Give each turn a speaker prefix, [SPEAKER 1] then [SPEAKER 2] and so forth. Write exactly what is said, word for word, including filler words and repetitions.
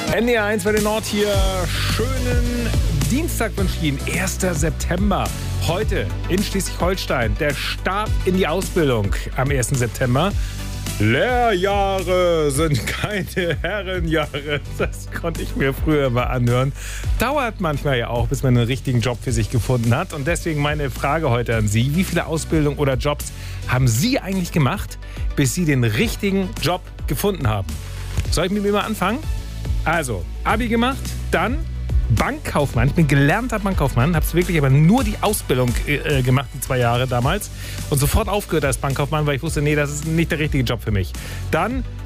[SPEAKER 1] N D R eins bei den Nord hier. Schönen Dienstag wünsche ich Ihnen. erster September. Heute in Schleswig-Holstein. Der Start in die Ausbildung am ersten September. Lehrjahre sind keine Herrenjahre. Das konnte ich mir früher mal anhören. Dauert manchmal ja auch, bis man einen richtigen Job für sich gefunden hat. Und deswegen meine Frage heute an Sie. Wie viele Ausbildungen oder Jobs haben Sie eigentlich gemacht, bis Sie den richtigen Job gefunden haben? Soll ich mit mir mal anfangen? Also, Abi gemacht, dann Bankkaufmann. Ich bin gelernter Bankkaufmann, habe es wirklich aber nur die Ausbildung äh, gemacht, die zwei Jahre damals. Und sofort aufgehört als Bankkaufmann, weil ich wusste, nee, das ist nicht der richtige Job für mich. Dann